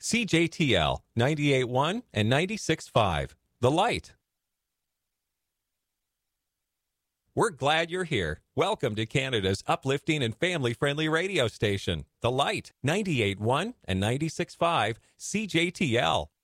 CJTL 98.1 and 96.5. The Light. We're glad you're here. Welcome to Canada's uplifting and family-friendly radio station, The Light, 98.1 and 96.5 CJTL.